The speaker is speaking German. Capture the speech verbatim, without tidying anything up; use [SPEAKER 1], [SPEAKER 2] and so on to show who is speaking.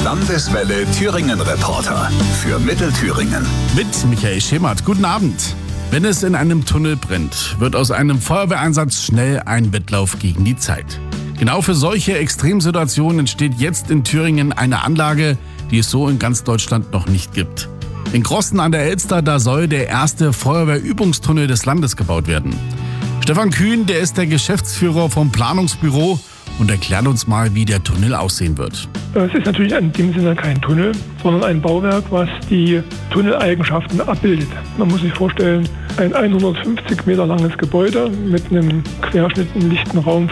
[SPEAKER 1] Landeswelle Thüringen-Reporter für Mittelthüringen.
[SPEAKER 2] Mit Michael Schemert. Guten Abend. Wenn es in einem Tunnel brennt, wird aus einem Feuerwehreinsatz schnell ein Wettlauf gegen die Zeit. Genau für solche Extremsituationen entsteht jetzt in Thüringen eine Anlage, die es so in ganz Deutschland noch nicht gibt. In Grossen an der Elster, da soll der erste Feuerwehrübungstunnel des Landes gebaut werden. Stefan Kühn, der ist der Geschäftsführer vom Planungsbüro und erklärt uns mal, wie der Tunnel aussehen wird.
[SPEAKER 3] Es ist natürlich in dem Sinne kein Tunnel, sondern ein Bauwerk, was die Tunneleigenschaften abbildet. Man muss sich vorstellen, ein hundertfünfzig Meter langes Gebäude mit einem Querschnitt im lichten Raum